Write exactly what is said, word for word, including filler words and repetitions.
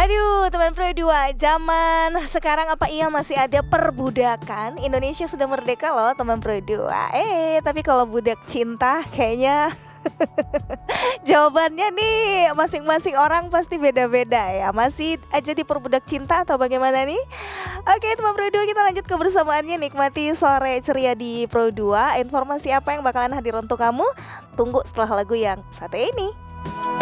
Aduh, teman Pro dua, zaman sekarang apa iya masih ada perbudakan? Indonesia sudah merdeka loh, teman Pro dua. Eh, tapi kalau budak cinta kayaknya jawabannya nih masing-masing orang pasti beda-beda ya. Masih aja diperbudak cinta atau bagaimana nih? Oke, teman Pro dua, kita lanjut kebersamaannya, nikmati sore ceria di Pro dua. Informasi apa yang bakalan hadir untuk kamu? Tunggu setelah lagu yang satu ini.